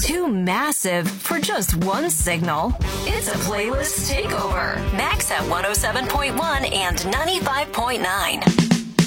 Too massive for just one signal? It's a playlist takeover. Max at 107.1 and 95.9.